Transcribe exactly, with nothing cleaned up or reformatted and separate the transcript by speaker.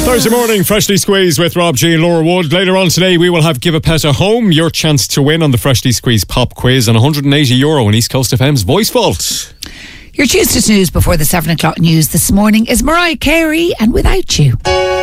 Speaker 1: Thursday morning, freshly squeezed with Rob G and Laura Wood. Later on today, we will have Give a Pet a Home, your chance to win on the freshly squeezed pop quiz, and one hundred eighty euro in East Coast F M's Voice Vault.
Speaker 2: Your Tuesday snooze before the seven o'clock news this morning is Mariah Carey and Without You.